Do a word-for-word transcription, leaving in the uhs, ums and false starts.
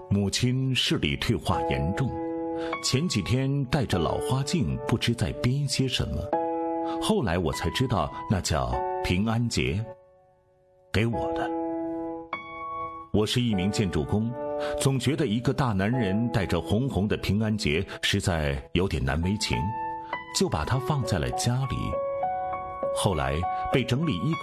母亲视力退化严重，前几天戴着老花镜，不知在编些什么。后来我才知道，那叫平安节，给我的。我是一名建筑工，总觉得一个大男人带着红红的平安节实在有点难为情，就把它放在了家里。后来被整理衣